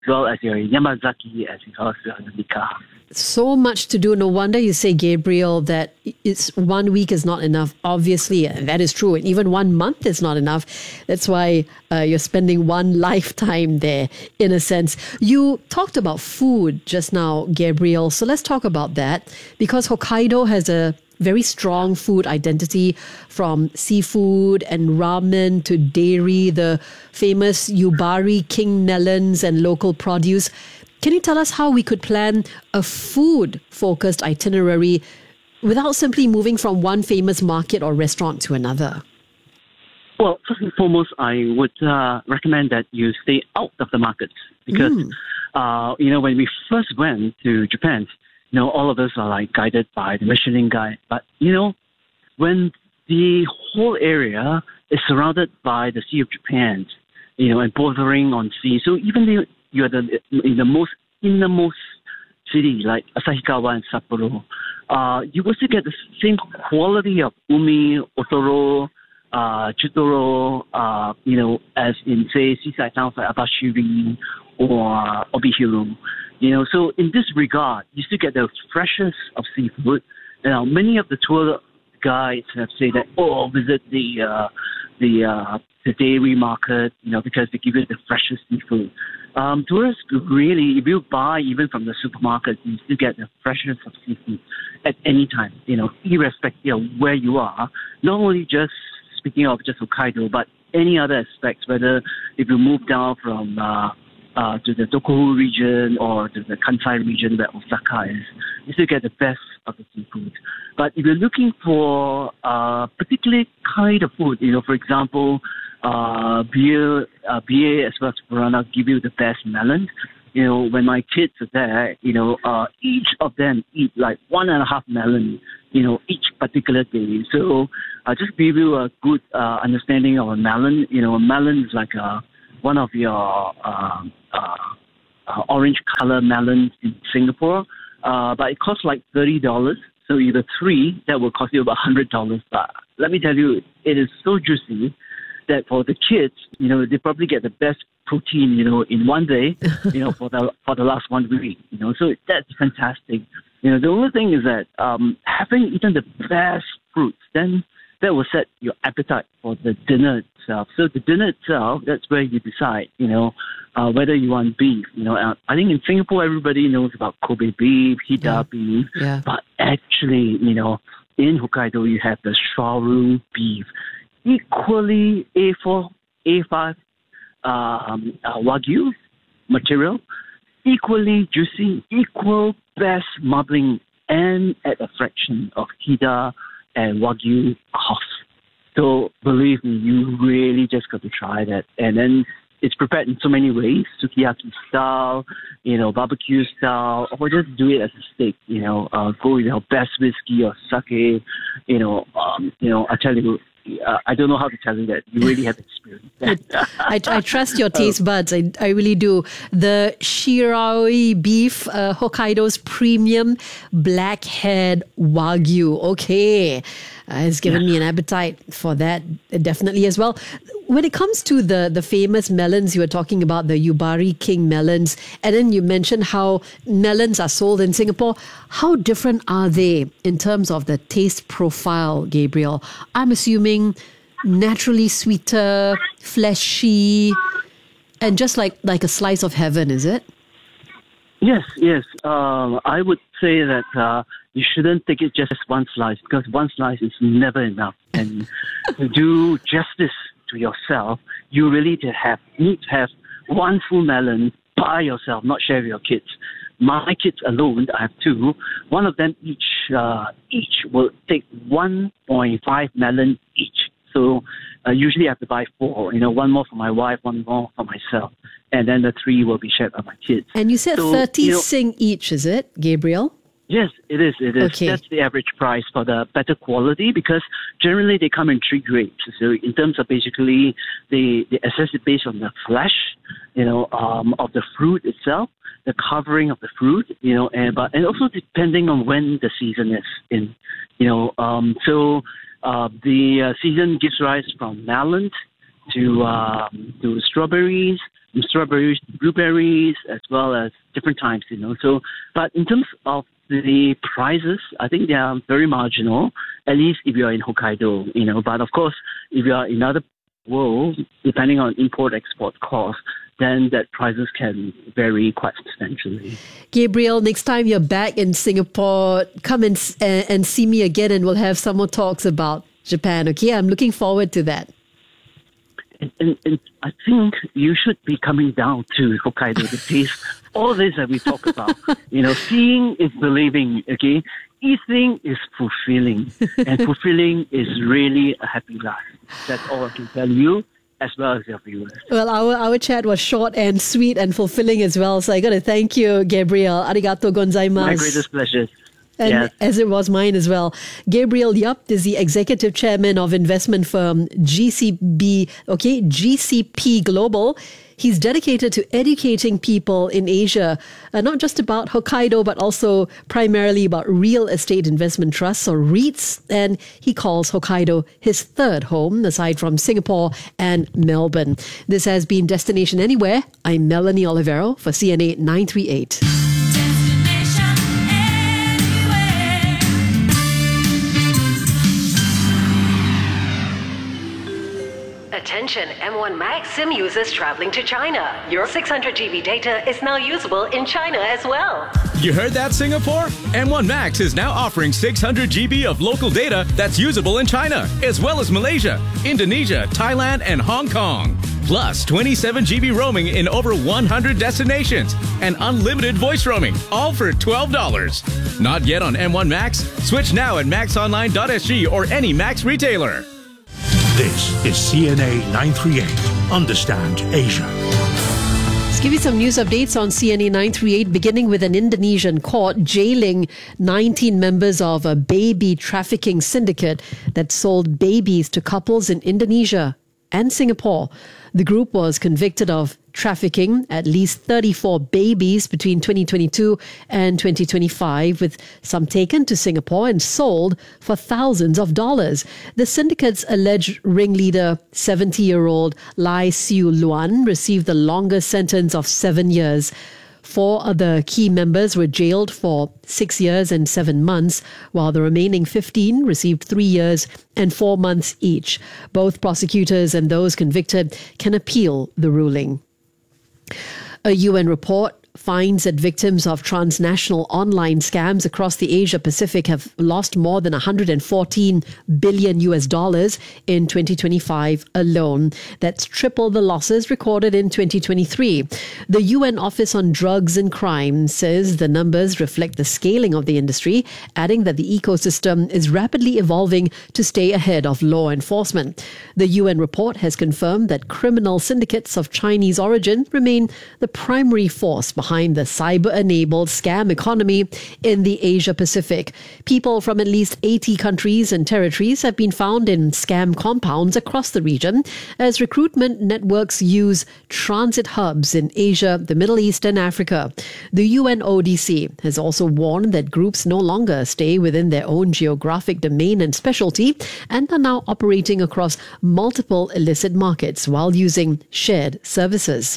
well as your Yamazaki, as we call Nika. So much to do. No wonder you say, Gabriel, that it's 1 week is not enough. Obviously, that is true. And even 1 month is not enough. That's why you're spending one lifetime there, in a sense. You talked about food just now, Gabriel. So let's talk about that, because Hokkaido has a very strong food identity, from seafood and ramen to dairy, the famous Yubari king melons and local produce. Can you tell us how we could plan a food-focused itinerary without simply moving from one famous market or restaurant to another? Well, first and foremost, I would recommend that you stay out of the markets because, when we first went to Japan, all of us are like guided by the Michelin guide. But, when the whole area is surrounded by the Sea of Japan, and bordering on sea, so even though you're in the most innermost city like Asahikawa and Sapporo, you will still get the same quality of umi, otoro, chutoro, as in, say, seaside towns like Abashiri or Obihiru. So in this regard, you still get the freshest of seafood. Many of the tour guides have said that, visit the dairy market, because they give you the freshest seafood. Tourists really, if you buy even from the supermarket, you still get the freshness of seafood at any time, irrespective of where you are. Not only just speaking of just Hokkaido, but any other aspects, whether if you move down from to the Tohoku region or to the Kansai region where Osaka is, you still get the best of the seafood. But if you're looking for a particular kind of food, for example, beer as well as Purana give you the best melon. When my kids are there, each of them eat like 1.5 melon, each particular day. So I'll just give you a good understanding of a melon. A melon is like one of your orange color melons in Singapore, but it costs like $30. So either 3, that will cost you about $100. But let me tell you, it is so juicy that for the kids, they probably get the best protein, in one day, for the last 1 week, so that's fantastic. The only thing is that having eaten the best fruits, then that will set your appetite for the dinner itself. So the dinner itself, that's where you decide, whether you want beef. I think in Singapore, everybody knows about Kobe beef, Hida beef, but actually, in Hokkaido, you have the Shoru beef, equally A4, A5 Wagyu material, equally juicy, equal best marbling, and at a fraction of Hida and Wagyu cost. So believe me, you really just got to try that. And then it's prepared in so many ways, sukiyaki style, barbecue style, or just do it as a steak, go with your best whiskey or sake, I tell you, I don't know how to tell you that. You really have experience that. I trust your taste buds. I really do. The Shiraoi beef, Hokkaido's premium blackhead Wagyu. Okay. It's given me an appetite for that definitely as well. When it comes to the famous melons, you were talking about the Yubari King melons, and then you mentioned how melons are sold in Singapore. How different are they in terms of the taste profile, Gabriel? I'm assuming naturally sweeter, fleshy, and just like a slice of heaven, is it? Yes. I would say that you shouldn't take it just as one slice, because one slice is never enough. And to do justice to yourself, you really need to have one full melon by yourself, not share with your kids. My kids alone, I have 2. One of them each will take 1.5 melon each. So usually I have to buy 4. One more for my wife, one more for myself, and then the 3 will be shared by my kids. And you said 30 Sing each, is it, Gabriel? Yes, it is. Okay. That's the average price for the better quality, because generally they come in 3 grades. So in terms of basically they assess it based on the flesh, of the fruit itself, the covering of the fruit, and also depending on when the season is in, so the season gives rise from melon to strawberries, blueberries, as well as different times, So, but in terms of the prices, I think they are very marginal, at least if you are in Hokkaido, But of course, if you are in other world, depending on import-export costs, then that prices can vary quite substantially. Gabriel, next time you're back in Singapore, come and see me again, and we'll have some more talks about Japan, okay? I'm looking forward to that. And I think you should be coming down to Hokkaido to taste all this that we talk about. Seeing is believing, okay? Eating is fulfilling, and fulfilling is really a happy life. That's all I can tell you, as well as your viewers. Well, our chat was short and sweet and fulfilling as well. So I got to thank you, Gabriel. Arigato gozaimasu. My greatest pleasure. And yes. As it was mine as well. Gabriel Yap is the executive chairman of investment firm GCP Global. He's dedicated to educating people in Asia, not just about Hokkaido, but also primarily about real estate investment trusts or REITs. And he calls Hokkaido his third home, aside from Singapore and Melbourne. This has been Destination Anywhere. I'm Melanie Olivero for CNA 938. Attention M1 Max SIM users traveling to China. Your 600 GB data is now usable in China as well. You heard that, Singapore? M1 Max is now offering 600 GB of local data that's usable in China, as well as Malaysia, Indonesia, Thailand, and Hong Kong. Plus 27 GB roaming in over 100 destinations and unlimited voice roaming, all for $12. Not yet on M1 Max? Switch now at maxonline.sg or any Max retailer. This is CNA 938. Understand Asia. Let's give you some news updates on CNA 938, beginning with an Indonesian court jailing 19 members of a baby trafficking syndicate that sold babies to couples in Indonesia and Singapore. The group was convicted of trafficking at least 34 babies between 2022 and 2025, with some taken to Singapore and sold for thousands of dollars. The syndicate's alleged ringleader, 70-year-old Lai Siu Luan, received the longest sentence of 7 years. 4 other key members were jailed for 6 years and 7 months, while the remaining 15 received 3 years and 4 months each. Both prosecutors and those convicted can appeal the ruling. A UN report finds that victims of transnational online scams across the Asia Pacific have lost more than $114 billion in 2025 alone. That's triple the losses recorded in 2023. The UN Office on Drugs and Crime says the numbers reflect the scaling of the industry, adding that the ecosystem is rapidly evolving to stay ahead of law enforcement. The UN report has confirmed that criminal syndicates of Chinese origin remain the primary force behind the cyber-enabled scam economy in the Asia Pacific. People from at least 80 countries and territories have been found in scam compounds across the region as recruitment networks use transit hubs in Asia, the Middle East, and Africa. The UNODC has also warned that groups no longer stay within their own geographic domain and specialty and are now operating across multiple illicit markets while using shared services.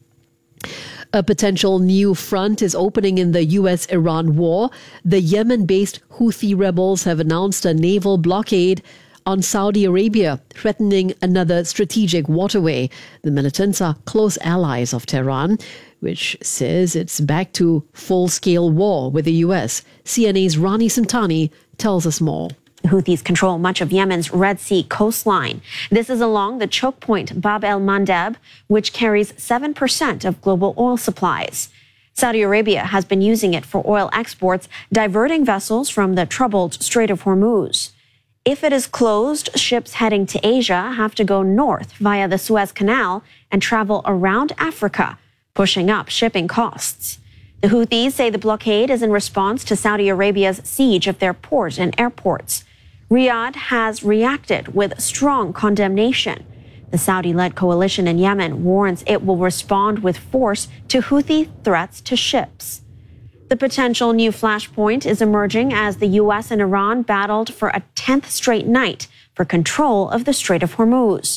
A potential new front is opening in the US-Iran war. The Yemen-based Houthi rebels have announced a naval blockade on Saudi Arabia, threatening another strategic waterway. The militants are close allies of Tehran, which says it's back to full-scale war with the US. CNA's Rani Santani tells us more. The Houthis control much of Yemen's Red Sea coastline. This is along the choke point Bab el-Mandeb, which carries 7% of global oil supplies. Saudi Arabia has been using it for oil exports, diverting vessels from the troubled Strait of Hormuz. If it is closed, ships heading to Asia have to go north via the Suez Canal and travel around Africa, pushing up shipping costs. The Houthis say the blockade is in response to Saudi Arabia's siege of their ports and airports. Riyadh has reacted with strong condemnation. The Saudi-led coalition in Yemen warns it will respond with force to Houthi threats to ships. The potential new flashpoint is emerging as the U.S. and Iran battled for a 10th straight night for control of the Strait of Hormuz.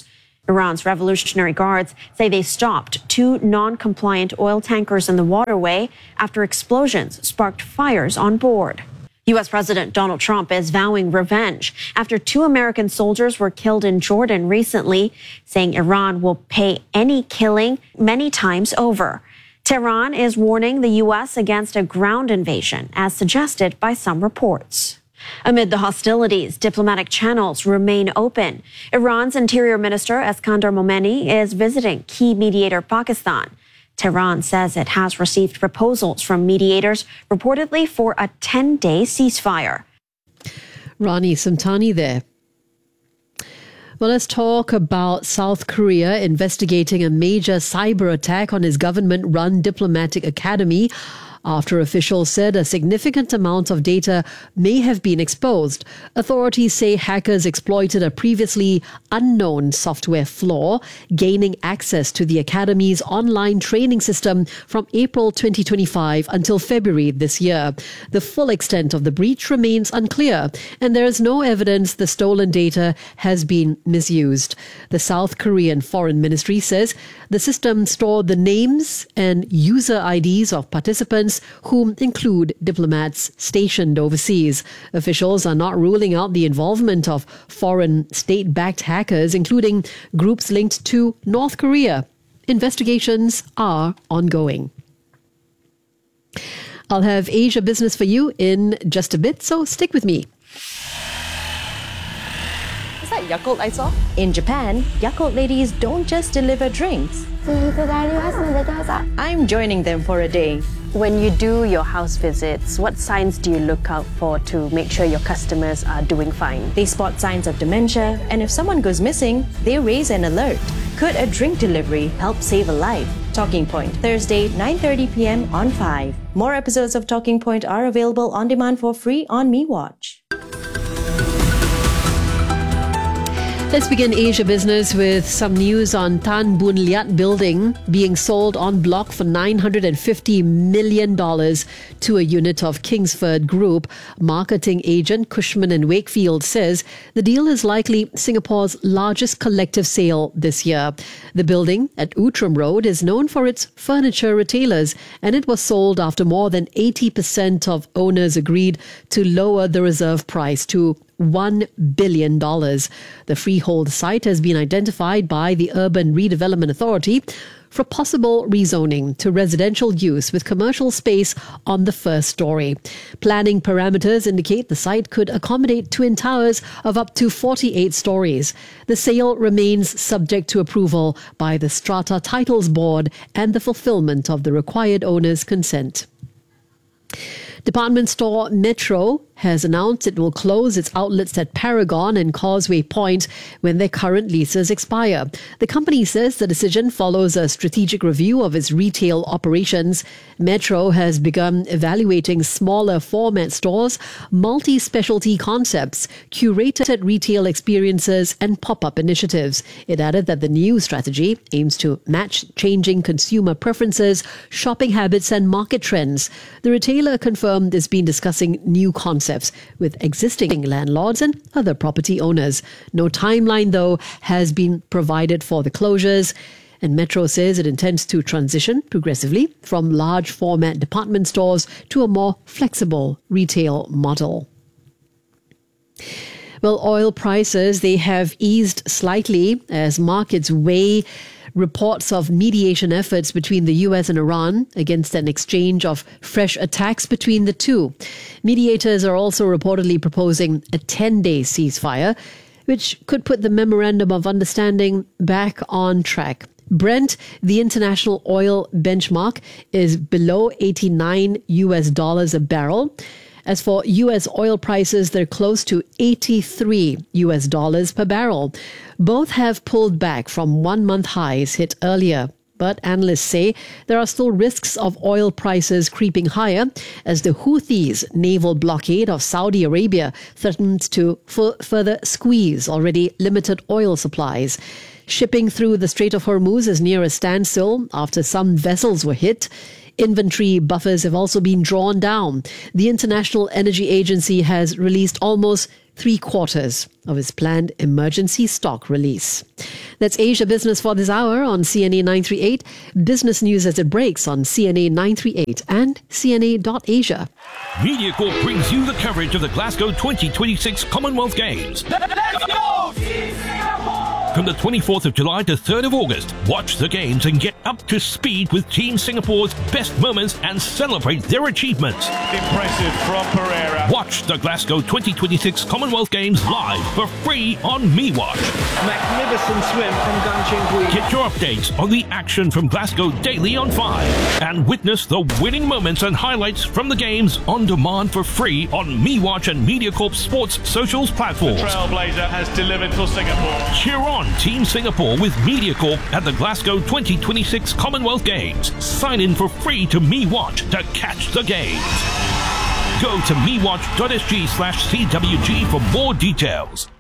Iran's Revolutionary Guards say they stopped 2 non-compliant oil tankers in the waterway after explosions sparked fires on board. U.S. President Donald Trump is vowing revenge after 2 American soldiers were killed in Jordan recently, saying Iran will pay any killing many times over. Tehran is warning the U.S. against a ground invasion, as suggested by some reports. Amid the hostilities, diplomatic channels remain open. Iran's Interior Minister Eskander Momeni is visiting key mediator Pakistan. Tehran says it has received proposals from mediators, reportedly for a 10-day ceasefire. Rani Samtani there. Well, let's talk about South Korea investigating a major cyber attack on its government-run diplomatic academy after officials said a significant amount of data may have been exposed. Authorities say hackers exploited a previously unknown software flaw, gaining access to the Academy's online training system from April 2025 until February this year. The full extent of the breach remains unclear, and there is no evidence the stolen data has been misused. The South Korean Foreign Ministry says the system stored the names and user IDs of participants, whom include diplomats stationed overseas. Officials are not ruling out the involvement of foreign state-backed hackers, including groups linked to North Korea. Investigations are ongoing. I'll have Asia Business for you in just a bit, so stick with me. Is that Yakult I saw? In Japan, Yakult ladies don't just deliver drinks. I'm joining them for a day. When you do your house visits, what signs do you look out for to make sure your customers are doing fine? They spot signs of dementia, and if someone goes missing, they raise an alert. Could a drink delivery help save a life? Talking Point, Thursday, 9:30 p.m. on 5. More episodes of Talking Point are available on demand for free on MeWatch. Let's begin Asia Business with some news on Tan Boon Liat building being sold en bloc for $950 million to a unit of Kingsford Group. Marketing agent Cushman & Wakefield says the deal is likely Singapore's largest collective sale this year. The building at Outram Road is known for its furniture retailers, and it was sold after more than 80% of owners agreed to lower the reserve price to $1 billion. The freehold site has been identified by the Urban Redevelopment Authority for possible rezoning to residential use with commercial space on the first story. Planning parameters indicate the site could accommodate twin towers of up to 48 stories. The sale remains subject to approval by the Strata Titles Board and the fulfillment of the required owner's consent. Department store Metro has announced it will close its outlets at Paragon and Causeway Point when their current leases expire. The company says the decision follows a strategic review of its retail operations. Metro has begun evaluating smaller format stores, multi-specialty concepts, curated retail experiences, and pop-up initiatives. It added that the new strategy aims to match changing consumer preferences, shopping habits, and market trends. The retailer confirmed it's been discussing new concepts with existing landlords and other property owners. No timeline, though, has been provided for the closures. And Metro says it intends to transition progressively from large format department stores to a more flexible retail model. Well, oil prices, they have eased slightly as markets weigh reports of mediation efforts between the US and Iran against an exchange of fresh attacks between the two. Mediators are also reportedly proposing a 10-day ceasefire, which could put the Memorandum of Understanding back on track. Brent, the international oil benchmark, is below $89 a barrel. As for US oil prices, they're close to $83 per barrel. Both have pulled back from one-month highs hit earlier. But analysts say there are still risks of oil prices creeping higher as the Houthis' naval blockade of Saudi Arabia threatens to further squeeze already limited oil supplies. Shipping through the Strait of Hormuz is near a standstill after some vessels were hit. Inventory buffers have also been drawn down. The International Energy Agency has released almost 3/4 of its planned emergency stock release. That's Asia Business for this hour on CNA 938. Business news as it breaks on CNA 938 and CNA.Asia. MediaCorp brings you the coverage of the Glasgow 2026 Commonwealth Games. Let's go! From the 24th of July to 3rd of August, watch the games and get up to speed with Team Singapore's best moments and celebrate their achievements. Impressive from Pereira. Watch the Glasgow 2026 Commonwealth Games live for free on MeWatch. Magnificent swim from Gan Cheng-Hui. Get your updates on the action from Glasgow daily on 5 and witness the winning moments and highlights from the games on demand for free on MeWatch and MediaCorp Sports socials platforms. The Trailblazer has delivered for Singapore. Cheer on Team Singapore with MediaCorp at the Glasgow 2026 Commonwealth Games. Sign in for free to MeWatch to catch the games. Go to mewatch.sg/CWG for more details.